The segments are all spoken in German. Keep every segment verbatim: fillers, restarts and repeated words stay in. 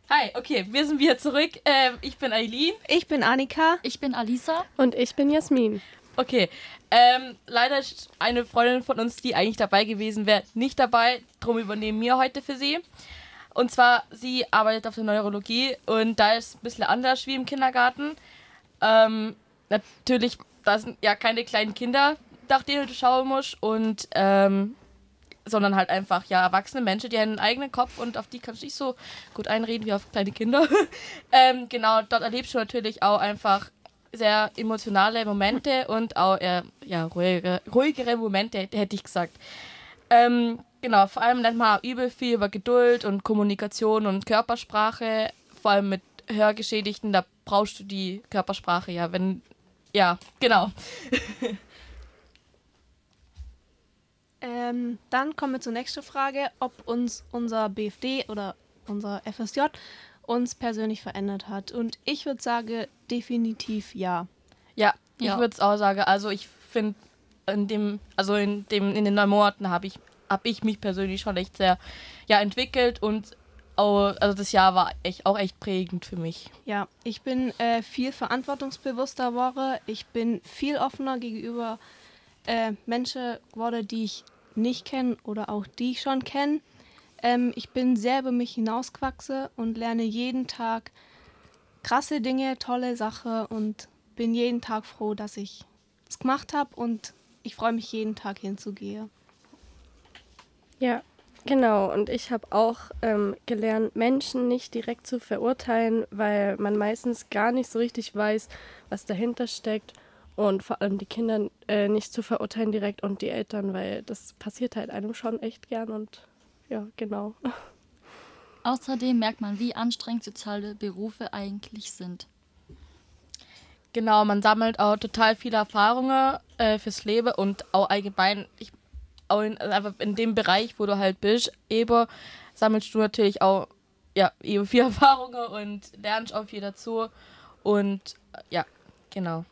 Hi, okay, wir sind wieder zurück. Ähm, ich bin Eileen. Ich bin Annika. Ich bin Alisa. Und ich bin Jasmin. Okay, ähm, leider ist eine Freundin von uns, die eigentlich dabei gewesen wäre, nicht dabei. Darum übernehmen wir heute für sie. Und zwar, sie arbeitet auf der Neurologie und da ist es ein bisschen anders wie im Kindergarten. Ähm, natürlich, da sind ja keine kleinen Kinder, nach denen du schauen musst. Und, ähm, sondern halt einfach, ja, erwachsene Menschen, die haben einen eigenen Kopf und auf die kannst du nicht so gut einreden wie auf kleine Kinder. ähm, genau, dort erlebst du natürlich auch einfach sehr emotionale Momente und auch eher, ja, ruhigere, ruhigere Momente, hätte ich gesagt. Ähm, genau, vor allem lernt man auch übel viel über Geduld und Kommunikation und Körpersprache, vor allem mit Hörgeschädigten, da brauchst du die Körpersprache, ja, wenn, ja, genau. Ähm, dann kommen wir zur nächsten Frage, ob uns unser B F D oder unser F S J uns persönlich verändert hat. Und ich würde sagen, definitiv ja. Ja, ich Ja. würde es auch sagen. Also ich finde, in dem, also in dem, in den neun Monaten habe ich, habe ich mich persönlich schon echt sehr, ja, entwickelt und auch, also das Jahr war echt, auch echt prägend für mich. Ja, ich bin äh, viel verantwortungsbewusster geworden. Ich bin viel offener gegenüber äh, Menschen geworden, die ich nicht kenne oder auch die ich schon kenne. Ähm, ich bin sehr über mich hinausgewachsen und lerne jeden Tag krasse Dinge, tolle Sachen und bin jeden Tag froh, dass ich es gemacht habe und ich freue mich jeden Tag hinzugehen. Ja, genau. Und ich habe auch ähm, gelernt, Menschen nicht direkt zu verurteilen, weil man meistens gar nicht so richtig weiß, was dahinter steckt. Und vor allem die Kinder äh, nicht zu verurteilen direkt und die Eltern, weil das passiert halt einem schon echt gern und ja, genau. Außerdem merkt man, wie anstrengend soziale Berufe eigentlich sind. Genau, man sammelt auch total viele Erfahrungen äh, fürs Leben und auch allgemein, ich, auch in, also einfach in dem Bereich, wo du halt bist, eben, sammelst du natürlich auch ja, eben viel Erfahrungen und lernst auch viel dazu und äh, ja, genau.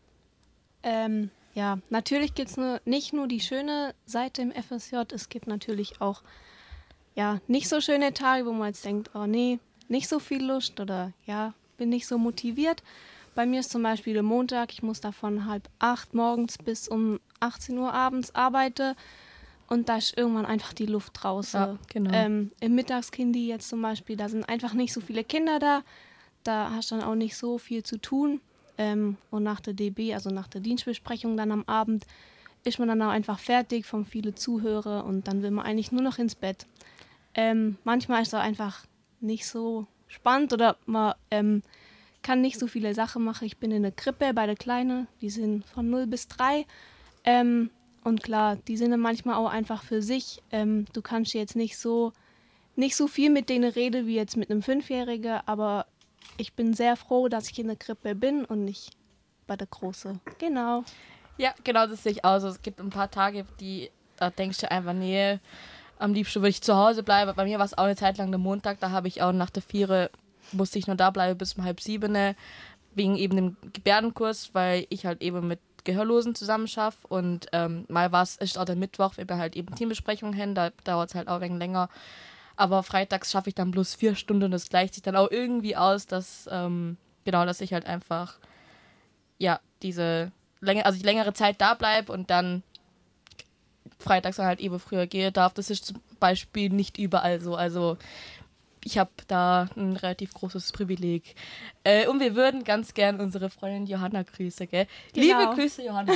Ähm, ja, natürlich gibt es nur, nicht nur die schöne Seite im F S J, es gibt natürlich auch ja, nicht so schöne Tage, wo man jetzt denkt, oh nee, nicht so viel Lust oder ja, bin nicht so motiviert. Bei mir ist zum Beispiel der Montag, ich muss da von halb acht morgens bis um achtzehn Uhr abends arbeiten und da ist irgendwann einfach die Luft draußen. Ja, genau. Ähm, im Mittagskindi jetzt zum Beispiel, da sind einfach nicht so viele Kinder da, da hast du dann auch nicht so viel zu tun. Ähm, und nach der D B, also nach der Dienstbesprechung dann am Abend, ist man dann auch einfach fertig von vielen Zuhörern und dann will man eigentlich nur noch ins Bett. Ähm, manchmal ist es auch einfach nicht so spannend oder man ähm, kann nicht so viele Sachen machen. Ich bin in der Krippe bei der Kleinen, die sind von null bis drei. Ähm, und klar, die sind dann manchmal auch einfach für sich. Ähm, du kannst jetzt nicht so, nicht so viel mit denen reden wie jetzt mit einem Fünfjährigen, aber ich bin sehr froh, dass ich in der Krippe bin und nicht bei der Große. Genau. Ja, genau, das sehe ich auch so. Es gibt ein paar Tage, die, da denkst du einfach, nee, am liebsten würde ich zu Hause bleiben. Bei mir war es auch eine Zeit lang der Montag, da habe ich auch nach der Viere, musste ich nur da bleiben bis um halb sieben, wegen eben dem Gebärdenkurs, weil ich halt eben mit Gehörlosen zusammen schaffe und ähm, mal war es, ist auch der Mittwoch, wenn wir halt eben Teambesprechungen haben, da dauert es halt auch ein wenig länger. Aber freitags schaffe ich dann bloß vier Stunden und das gleicht sich dann auch irgendwie aus, dass, ähm, genau, dass ich halt einfach, ja, diese Länge, also die längere Zeit da bleibe und dann freitags dann halt eben früher gehe darf. Das ist zum Beispiel nicht überall so. Also ich habe da ein relativ großes Privileg. Äh, und wir würden ganz gern unsere Freundin Johanna grüßen, gell? Genau. Liebe Grüße, Johanna.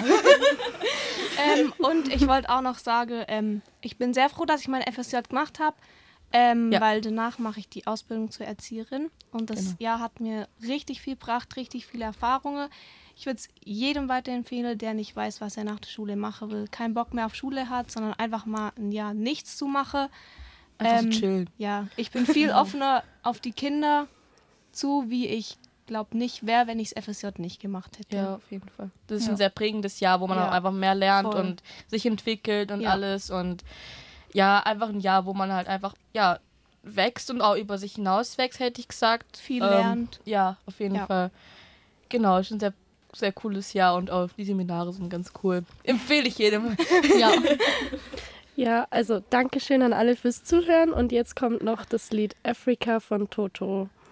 ähm, und ich wollte auch noch sagen, ähm, ich bin sehr froh, dass ich mein F S J gemacht habe, ähm, Ja. weil danach mache ich die Ausbildung zur Erzieherin und das Genau. Jahr hat mir richtig viel gebracht, richtig viele Erfahrungen. Ich würde es jedem weiterempfehlen, der nicht weiß, was er nach der Schule machen will, keinen Bock mehr auf Schule hat, sondern einfach mal ein Jahr nichts zu machen. Einfach Ähm, so chillen. Ja, ich bin viel offener auf die Kinder zu, wie ich glaube nicht wäre, wenn ich das F S J nicht gemacht hätte. Ja, auf jeden Fall. Das ist Ja. ein sehr prägendes Jahr, wo man Ja, auch einfach mehr lernt voll. und sich entwickelt und Ja. alles. Und ja, einfach ein Jahr, wo man halt einfach, ja, wächst und auch über sich hinaus wächst, hätte ich gesagt. Viel lernt. Ja, auf jeden Ja. Fall. Genau, ist ein sehr, sehr cooles Jahr und auch die Seminare sind ganz cool. Empfehle ich jedem. Ja, Ja, also Dankeschön an alle fürs Zuhören und jetzt kommt noch das Lied Africa von Toto.